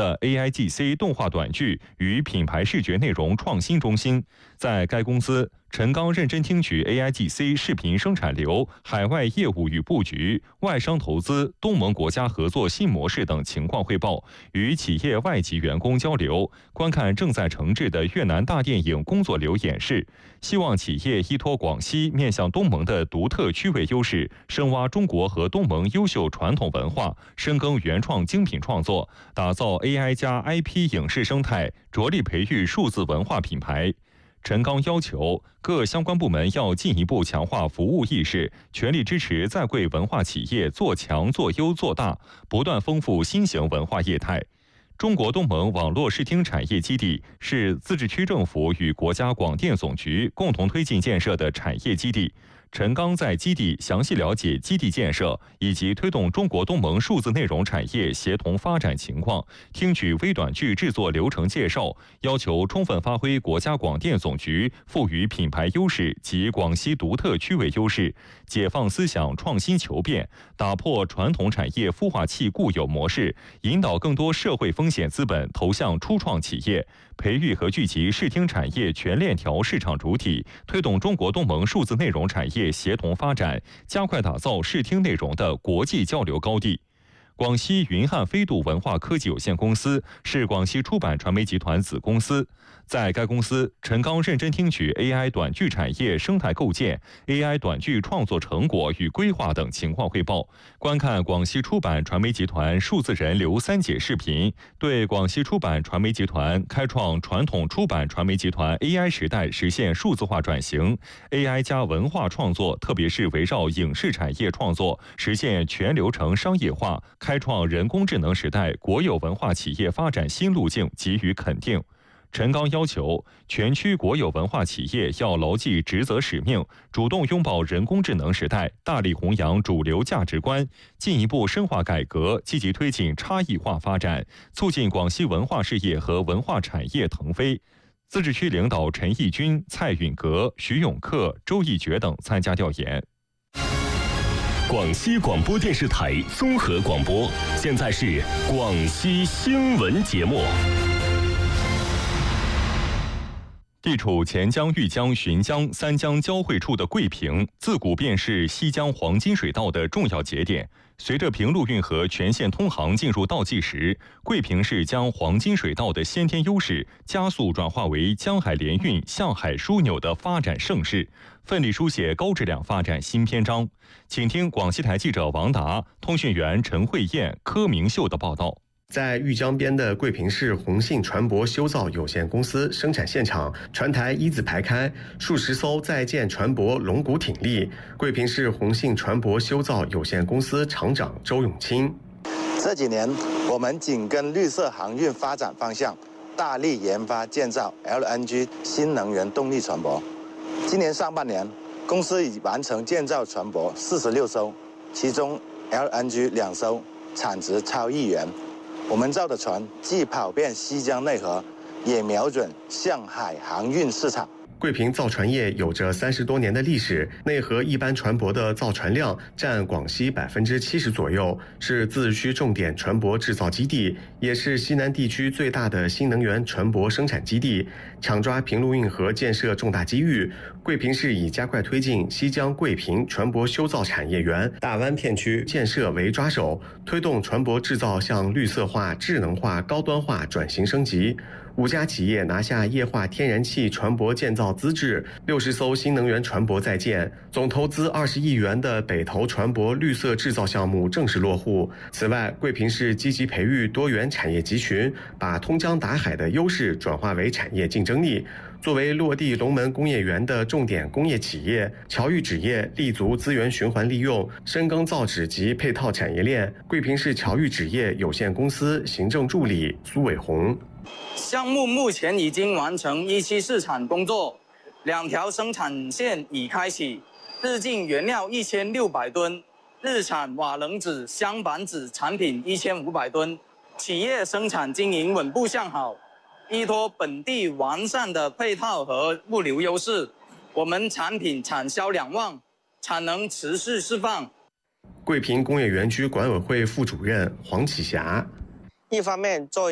的 AIGC 动画短剧与品牌视觉内容创新中心。在该公司，陈刚认真听取 AIGC 视频生产流、海外业务与布局、外商投资、东盟国家合作新模式等情况汇报，与企业外籍员工交流，观看正在承制的越南大电影工作流演示。希望企业依托广西面向东盟的独特区位优势，深挖中国和东盟优秀传统文化，深耕原创精品创作，打造 AI 加 IP 影视生态，着力培育数字文化品牌。陈刚要求各相关部门要进一步强化服务意识，全力支持在贵文化企业做强、做优、做大，不断丰富新型文化业态。中国东盟网络视听产业基地是自治区政府与国家广电总局共同推进建设的产业基地。陈刚在基地详细了解基地建设以及推动中国东盟数字内容产业协同发展情况，听取微短剧制作流程介绍，要求充分发挥国家广电总局赋予品牌优势及广西独特区位优势，解放思想创新求变，打破传统产业孵化器固有模式，引导更多社会风险资本投向初创企业，培育和聚集视听产业全链条市场主体，推动中国东盟数字内容产业协同发展，加快打造视听内容的国际交流高地。广西云汉飞度文化科技有限公司是广西出版传媒集团子公司。在该公司，陈刚认真听取 AI 短剧产业生态构建、AI 短剧创作成果与规划等情况汇报，观看广西出版传媒集团数字人刘三姐视频，对广西出版传媒集团开创传统出版传媒集团 AI 时代实现数字化转型、AI 加文化创作，特别是围绕影视产业创作实现全流程商业化，开创人工智能时代国有文化企业发展新路径给予肯定。陈刚要求全区国有文化企业要牢记职责使命，主动拥抱人工智能时代，大力弘扬主流价值观，进一步深化改革，积极推进差异化发展，促进广西文化事业和文化产业腾飞。自治区领导陈义军、蔡允格、徐永克、周义觉等参加调研。 广西广播电视台综合广播，现在是广西新闻节目。 地处钱江、豫江、浔江三江交汇处的桂平，自古便是西江黄金水道的重要节点。随着平陆运河全线通航进入倒计时，桂平市将黄金水道的先天优势加速转化为江海联运、向海枢纽的发展盛世，奋力书写高质量发展新篇章。请听广西台记者王达、通讯员陈慧燕、柯明秀的报道。 在豫江边的桂平市宏信船舶修造有限公司生产现场，船台一字排开，数十艘在建船舶龙骨挺立。桂平市宏信船舶修造有限公司厂长周永清： 这几年，我们紧跟绿色航运发展方向，大力研发建造 LNG 新能源动力船舶。今年上半年，公司已完成建造船舶46艘，其中 LNG 2艘，产值超1亿元。我们造的船既跑遍西江内河，也瞄准向海航运市场。 桂平造船业有着30多年的历史，内河一般船舶的造船量占广西70%左右，是自治区重点船舶制造基地，也是西南地区最大的新能源船舶生产基地。抢抓平陆运河建设重大机遇，桂平市以加快推进西江桂平船舶修造产业园大湾片区建设为抓手，推动船舶制造向绿色化、智能化、高端化转型升级。5家企业拿下液化天然气船舶建造资质，60艘新能源船舶在建，总投资20亿元的北投船舶绿色制造项目正式落户。此外，桂平市积极培育多元产业集群，把通江达海的优势转化为产业竞争力。作为落地龙门工业园的重点工业企业，侨豫纸业立足资源循环利用，深耕造纸及配套产业链。桂平市侨豫纸业有限公司行政助理苏伟红： 项目目前已经完成一期试产工作，2条生产线已开启，日进原料1600吨，日产瓦楞纸、镶板纸产品1500吨。企业生产经营稳步向好，依托本地完善的配套和物流优势，我们产品产销2旺，产能持续释放。 桂平工业园区管委会副主任黄启霞： 一方面作为